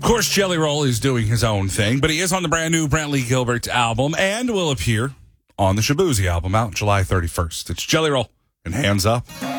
course, Jelly Roll is doing his own thing, but he is on the brand new Brantley Gilbert album and will appear on the Shaboozey album out July 31st. It's Jelly Roll and Hands Up.